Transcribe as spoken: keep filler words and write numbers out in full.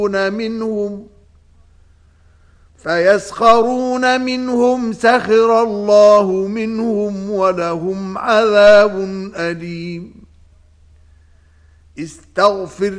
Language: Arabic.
منهم فيسخرون منهم سخر الله منهم ولهم عذاب أليم استغفر